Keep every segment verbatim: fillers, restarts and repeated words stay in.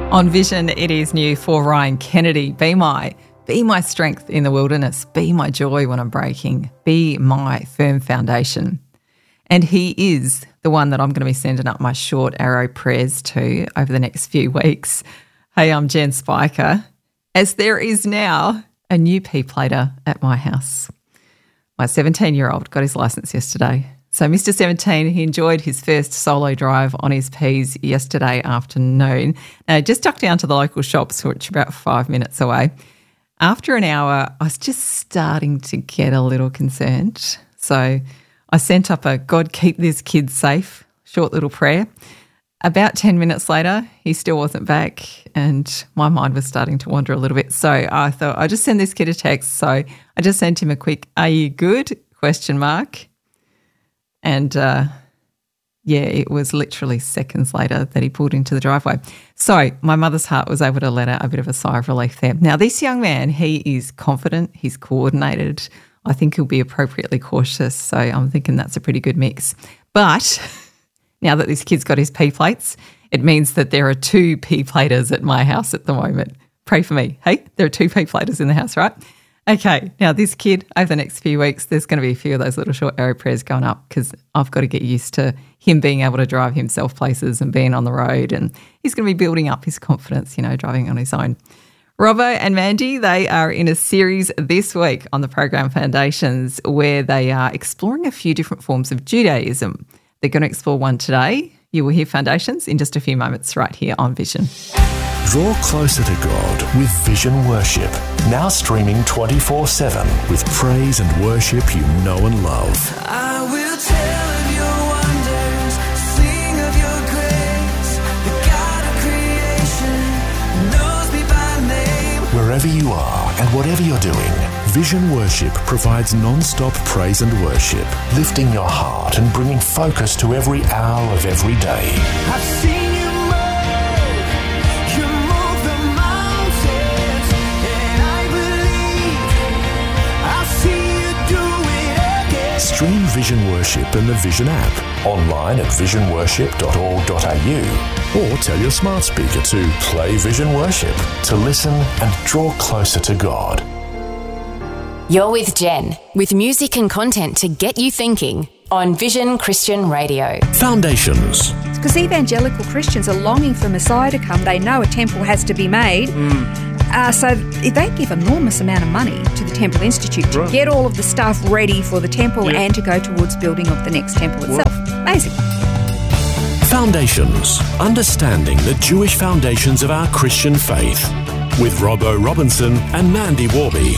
On Vision, it is new for Ryan Kennedy. Be my, be my strength in the wilderness. Be my joy when I'm breaking. Be my firm foundation. And he is the one that I'm going to be sending up my short arrow prayers to over the next few weeks. Hey, I'm Jen Spiker. As there is now a new P-plater at my house. My seventeen-year-old got his licence yesterday. So Mister seventeen, he enjoyed his first solo drive on his Ps yesterday afternoon. Now, just ducked down to the local shops, which are about five minutes away. After an hour, I was just starting to get a little concerned. So I sent up a God keep this kid safe short little prayer. About ten minutes later, he still wasn't back and my mind was starting to wander a little bit. So I thought I'll just send this kid a text. So I just sent him a quick, "Are you good?" question mark. And, uh, yeah, it was literally seconds later that he pulled into the driveway. So my mother's heart was able to let out a bit of a sigh of relief there. Now, this young man, he is confident, he's coordinated. I think he'll be appropriately cautious. So I'm thinking that's a pretty good mix. But now that this kid's got his P-plates, it means that there are two P-platers at my house at the moment. Pray for me. Hey, there are two P-platers in the house, right? Okay, now this kid, over the next few weeks, there's going to be a few of those little short arrow prayers going up because I've got to get used to him being able to drive himself places and being on the road, and he's going to be building up his confidence, you know, driving on his own. Robbo and Mandy, they are in a series this week on the program Foundations where they are exploring a few different forms of Judaism. They're going to explore one today. You will hear Foundations in just a few moments right here on Vision. Draw closer to God with Vision Worship. Now streaming twenty-four seven with praise and worship you know and love. I will tell of your wonders, sing of your grace. The God of creation knows me by name. Wherever you are and whatever you're doing, Vision Worship provides non-stop praise and worship, lifting your heart and bringing focus to every hour of every day. I've seen you move, you move the mountains, and I believe I'll see you do it again. Stream Vision Worship in the Vision app, online at vision worship dot org dot a u, or tell your smart speaker to play Vision Worship to listen and draw closer to God. You're with Jen, with music and content to get you thinking on Vision Christian Radio. Foundations. Because evangelical Christians are longing for Messiah to come. They know a temple has to be made. Mm. Uh, so they give an enormous amount of money to the Temple Institute to right. get all of the stuff ready for the temple yeah. and to go towards building of the next temple itself. What? Amazing. Foundations. Understanding the Jewish foundations of our Christian faith. With Robbo Robinson and Mandy Warby.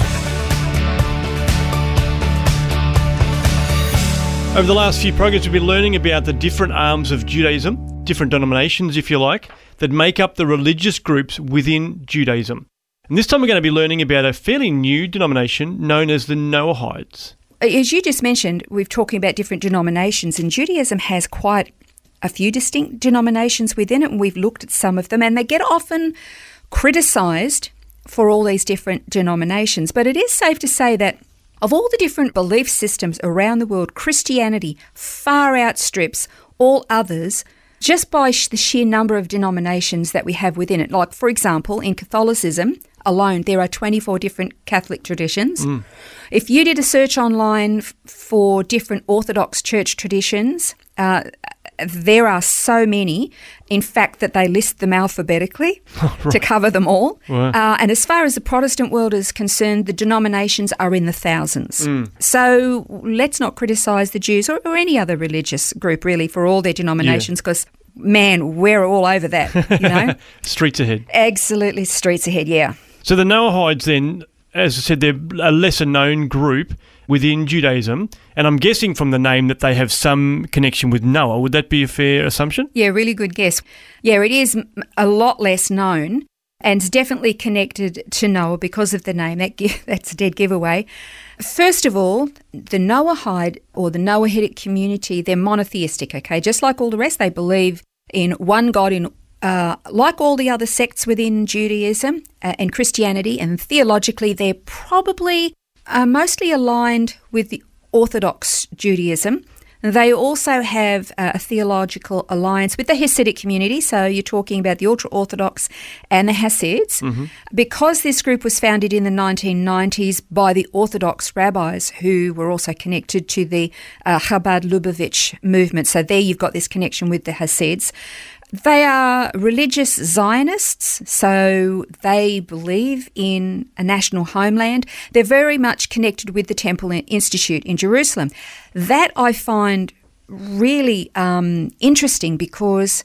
Over the last few programs, we've been learning about the different arms of Judaism, different denominations, if you like, that make up the religious groups within Judaism. And this time we're going to be learning about a fairly new denomination known as the Noahides. As you just mentioned, we're talking about different denominations, and Judaism has quite a few distinct denominations within it, and we've looked at some of them, and they get often criticised for all these different denominations. But it is safe to say that of all the different belief systems around the world, Christianity far outstrips all others just by the sheer number of denominations that we have within it. Like, for example, in Catholicism alone, there are twenty-four different Catholic traditions. Mm. If you did a search online f- for different Orthodox church traditions, uh, there are so many, in fact, that they list them alphabetically oh, right. to cover them all. Right. Uh, and as far as the Protestant world is concerned, the denominations are in the thousands. Mm. So let's not criticise the Jews or, or any other religious group, really, for all their denominations, because, yeah. man, we're all over that, you know. Streets ahead. Absolutely, streets ahead, yeah. So the Noahides then, as I said, they're a lesser-known group within Judaism, and I'm guessing from the name that they have some connection with Noah. Would that be a fair assumption? Yeah, really good guess. Yeah, it is a lot less known and definitely connected to Noah because of the name. That That's a dead giveaway. First of all, the Noahide or the Noahidic community, they're monotheistic, okay? Just like all the rest, they believe in one God in Uh, like all the other sects within Judaism uh, and Christianity, and theologically they're probably uh, mostly aligned with the Orthodox Judaism. They also have uh, a theological alliance with the Hasidic community, so you're talking about the ultra-Orthodox and the Hasids. Mm-hmm. Because this group was founded in the nineteen nineties by the Orthodox rabbis who were also connected to the uh, Chabad Lubavitch movement, so there you've got this connection with the Hasids. They are religious Zionists, so they believe in a national homeland. They're very much connected with the Temple Institute in Jerusalem. That I find really um, interesting because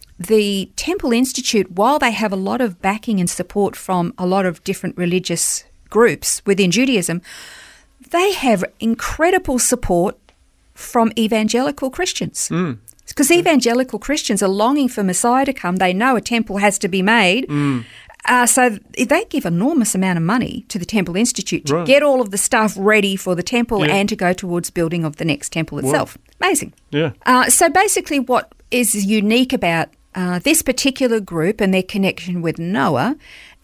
the Temple Institute, while they have a lot of backing and support from a lot of different religious groups within Judaism, they have incredible support from evangelical Christians. Mm. Because evangelical Christians are longing for Messiah to come. They know a temple has to be made. Mm. Uh, so they give enormous amount of money to the Temple Institute to Right. get all of the stuff ready for the temple Yeah. and to go towards building of the next temple itself. Amazing. Yeah. Uh, so basically what is unique about uh, this particular group and their connection with Noah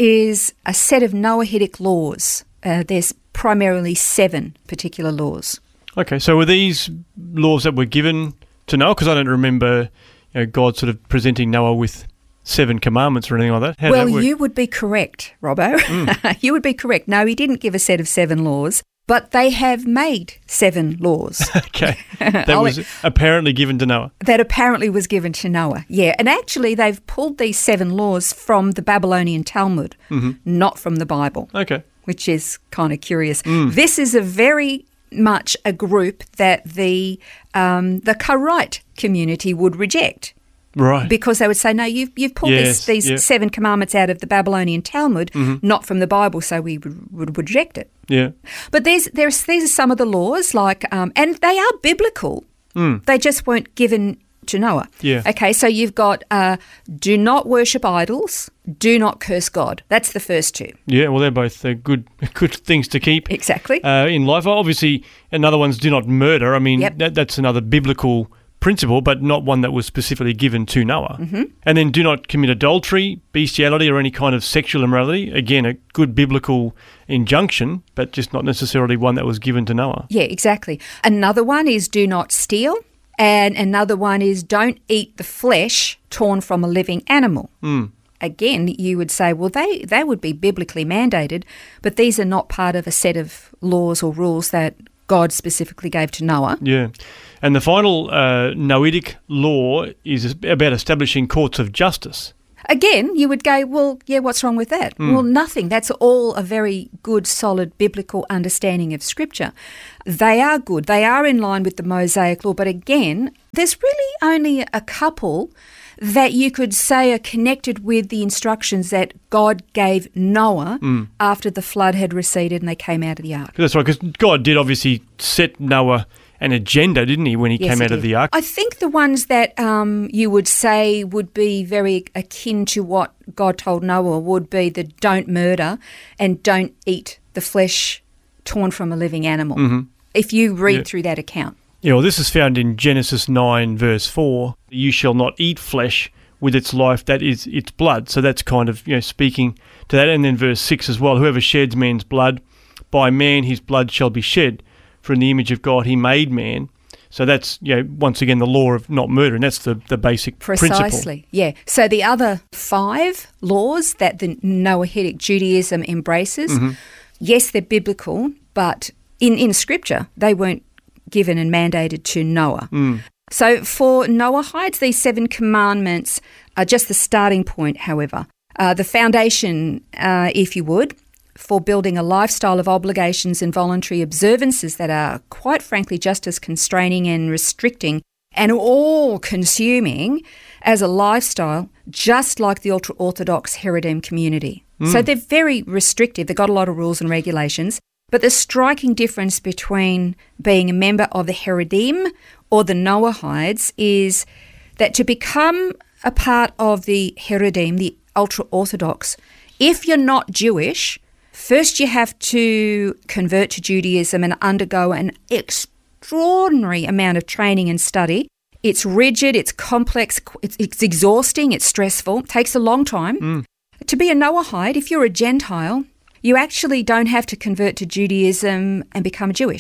is a set of Noahidic laws. Uh, there's primarily seven particular laws. Okay, so were these laws that were given to Noah? Because I don't remember you know, God sort of presenting Noah with seven commandments or anything like that. How did Well, that work? you would be correct, Robbo. Mm. You would be correct. No, he didn't give a set of seven laws, but they have made seven laws. Okay, that I'll- was apparently given to Noah. That apparently was given to Noah, yeah. And actually they've pulled these seven laws from the Babylonian Talmud, Mm-hmm. not from the Bible, Okay, which is kind of curious. Mm. This is a very much a group that the um, the Karaite community would reject. right. Because they would say, no, you've, you've pulled Yes, this, these yeah. seven commandments out of the Babylonian Talmud, Mm-hmm. not from the Bible, so we would, would reject it. yeah, But there's, there's, these are some of the laws, like, um, and they are biblical. Mm. They just weren't given to Noah. Yeah. Okay, so you've got uh, do not worship idols, do not curse God. That's the first two. yeah. Well, they're both uh, good, good things to keep Exactly. uh, in life. Obviously, another one's do not murder. I mean, Yep. that, that's another biblical principle, but not one that was specifically given to Noah. Mm-hmm. And then do not commit adultery, bestiality, or any kind of sexual immorality. Again, a good biblical injunction, but just not necessarily one that was given to Noah. Yeah, exactly. Another one is do not steal. And another one is don't eat the flesh torn from a living animal. Mm. Again, you would say, well, they, they would be biblically mandated, but these are not part of a set of laws or rules that God specifically gave to Noah. Yeah. And the final uh, Noahidic law is about establishing courts of justice. Again, you would go, well, yeah, what's wrong with that? Mm. Well, nothing. That's all a very good, solid biblical understanding of Scripture. They are good. They are in line with the Mosaic law. But again, there's really only a couple that you could say are connected with the instructions that God gave Noah Mm. after the flood had receded and they came out of the ark. That's right, because God did obviously set Noah an agenda, didn't he, when he Yes, came he out of did. the ark? I think the ones that um, you would say would be very akin to what God told Noah would be the don't murder and don't eat the flesh torn from a living animal. Mm-hmm. If you read Yeah. through that account. Yeah, well, this is found in Genesis nine, verse four. You shall not eat flesh with its life, that is its blood. So that's kind of, you know, speaking to that. And then verse six as well, whoever sheds man's blood, by man his blood shall be shed. For in the image of God he made man. So that's, you know, once again, the law of not murder, and that's the, the basic principle. Precisely, yeah. So the other five laws that the Noahidic Judaism embraces, Mm-hmm. yes, they're biblical, but in, in Scripture, they weren't given and mandated to Noah. Mm. So for Noahites, these seven commandments are just the starting point, however. Uh, the foundation, uh, if you would, for building a lifestyle of obligations and voluntary observances that are, quite frankly, just as constraining and restricting and all-consuming as a lifestyle, just like the ultra-Orthodox Haredim community. So they're very restrictive. They've got a lot of rules and regulations. But the striking difference between being a member of the Haredim or the Noahites is that to become a part of the Haredim, the ultra-Orthodox, if you're not Jewish, first you have to convert to Judaism and undergo an extraordinary amount of training and study. It's rigid, it's complex, it's, it's exhausting, it's stressful, it takes a long time. Mm. To be a Noahide, if you're a Gentile, you actually don't have to convert to Judaism and become Jewish.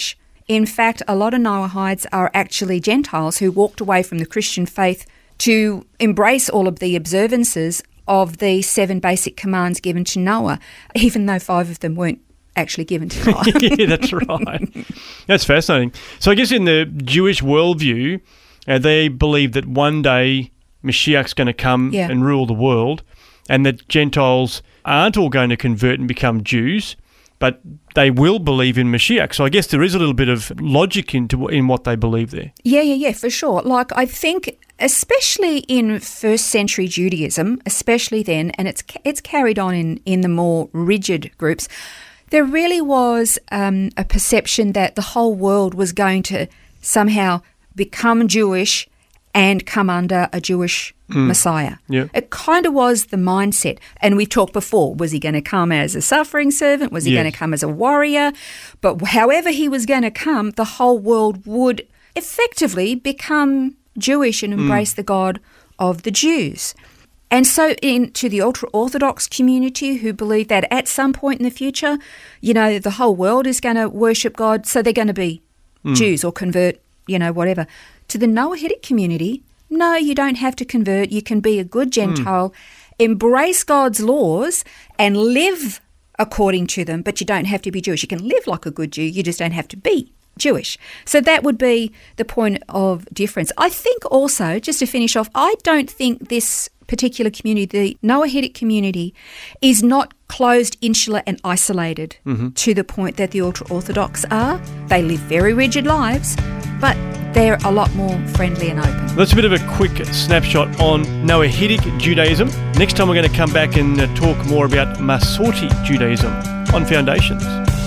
In fact, a lot of Noahides are actually Gentiles who walked away from the Christian faith to embrace all of the observances of the seven basic commands given to Noah, even though five of them weren't actually given to Noah. Yeah, that's right. That's fascinating. So I guess in the Jewish worldview, uh, they believe that one day Mashiach's going to come Yeah. and rule the world, and that Gentiles aren't all going to convert and become Jews, but they will believe in Mashiach. So I guess there is a little bit of logic into in what they believe there. Yeah, yeah, yeah, for sure. Like, I think, especially in first century Judaism, especially then, and it's it's carried on in, in the more rigid groups, there really was um, a perception that the whole world was going to somehow become Jewish and come under a Jewish Messiah. Yeah. It kind of was the mindset. And we've talked before, was he going to come as a suffering servant? Was he Yes. going to come as a warrior? But however he was going to come, the whole world would effectively become Jewish and embrace the God of the Jews. And so in to the ultra-Orthodox community who believe that at some point in the future, you know, the whole world is going to worship God, so they're going to be Jews or convert, you know, whatever. To the Noahidic community, no, you don't have to convert. You can be a good Gentile, embrace God's laws and live according to them, but you don't have to be Jewish. You can live like a good Jew, you just don't have to be Jewish. So that would be the point of difference. I think also, just to finish off, I don't think this particular community, the Noahidic community, is not closed, insular and isolated to the point that the ultra-Orthodox are. They live very rigid lives, but they're a lot more friendly and open. That's a bit of a quick snapshot on Noahidic Judaism. Next time we're going to come back and uh, talk more about Masorti Judaism on Foundations.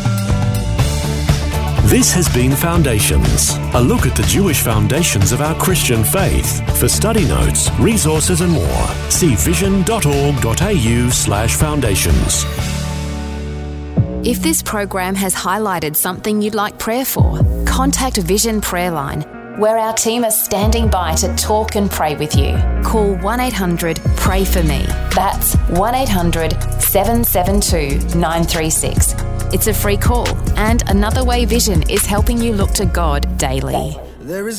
This has been Foundations, a look at the Jewish foundations of our Christian faith. For study notes, resources and more, see vision.org.au slash foundations. If this program has highlighted something you'd like prayer for, contact Vision Prayer Line, where our team are standing by to talk and pray with you. Call one eight hundred pray for me. That's one eight hundred seven seven two nine three six. It's a free call, and another way Vision is helping you look to God daily. There is